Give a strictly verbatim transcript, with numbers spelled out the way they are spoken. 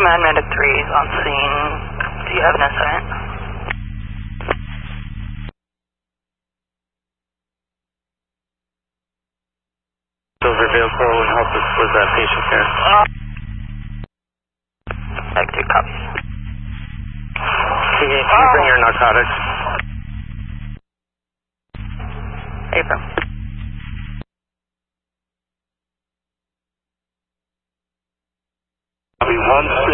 Command Medic three is on scene. Do you have an estimate? Silver vehicle will help us with that patient care. Medic two copies. Can you, can you bring your narcotics? April. Copy one